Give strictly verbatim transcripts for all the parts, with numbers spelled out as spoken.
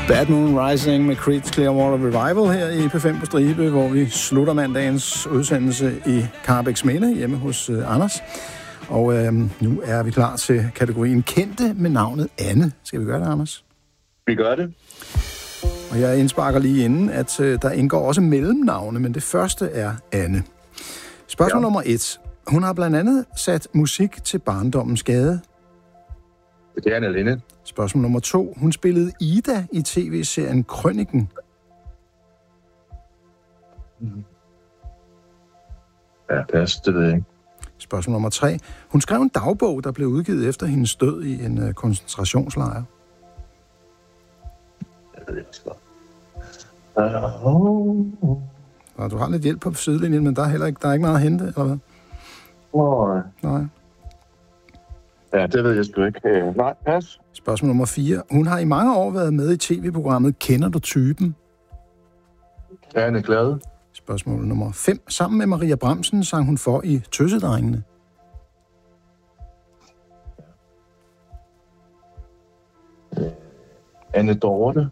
Bad Moon Rising med Creed's Clearwater Revival her i P fem på Stribe, hvor vi slutter mandagens udsendelse i Karrebæks Minde hjemme hos uh, Anders. Og øh, nu er vi klar til kategorien Kendte med navnet Anne. Skal vi gøre det, Anders? Vi gør det. Og jeg indsparker lige inden, at øh, der indgår også mellemnavne, men det første er Anne. Spørgsmål ja. nummer et. Hun har blandt andet sat musik til Barndommens Gade. Det er Anne Linde. Spørgsmål nummer to. Hun spillede Ida i tv-serien Krøniken. Mm. Ja, pas, det ved jeg ikke. Spørgsmål nummer tre. Hun skrev en dagbog, der blev udgivet efter hendes død i en uh, koncentrationslejr. Jeg ved ikke, uh, oh. Og du har lidt hjælp på sidelinjen, men der er heller ikke, der er ikke meget at hente, eller hvad? Nej. Nej. Ja, det ved jeg sgu ikke. Uh, nej, pas. Spørgsmål nummer fire. Hun har i mange år været med i tv-programmet Kender du typen? Anne Glade. Spørgsmål nummer fem. Sammen med Maria Bramsen sang hun for i Tøsedrengene. Uh, Anne Dorte.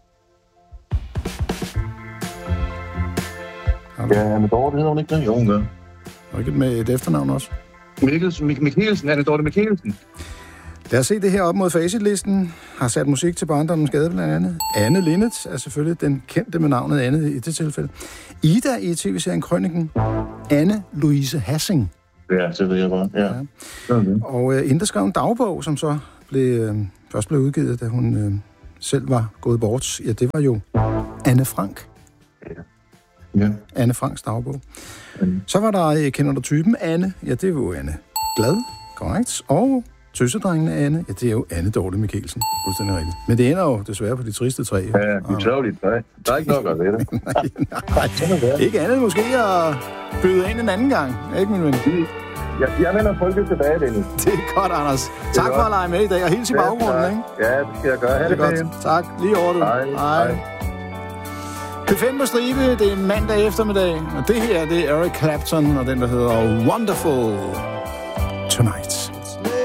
Ja, Anne Dorte hedder hun ikke det? Jo, hun gør. Og ikke med et efternavn også? Mikkelsen, Mik- Mikkelsen, Anne Dorte Mikkelsen. Lad os se det her op mod facitlisten. Har sat musik til Barndommens Gade blandt andet. Anne Linnet er selvfølgelig den kendte med navnet Anne i det tilfælde. Ida i tv-serien Krøniken. Anne Louise Hassing. Ja, det ved jeg godt. Ja. Ja. Okay. Og øh, Ida skrev en dagbog, som så blev, øh, først blev udgivet, da hun øh, selv var gået bort. Ja, det var jo Anne Frank. Ja. Ja. Anne Franks dagbog. Mm. Så var der, øh, kender du typen, Anne? Ja, det var jo Anne Glad, korrekt. Og Tøsedrengene Anne? Ja, det er jo Anne Dorte Mikkelsen. Fuldstændig rigtigt. Men det ender jo desværre på de triste tre. Ja, de travlige tre. Der er ikke nok at ved det. nej, nej. Ikke andet måske at byde ind en anden gang. Ikke, min ven? Jeg, jeg vender folket tilbage, Dennis. Det er godt, Anders. Tak for at lege med i dag, og hils i baggrunden, ikke? Ja, det skal jeg gøre. Ha' det, det godt. Pæn. Tak. Lige over, du. Hej. Hej. P fem på Stribe, det er mandag eftermiddag, og det her, det er Eric Clapton, og den, der hedder Wonderful Tonight.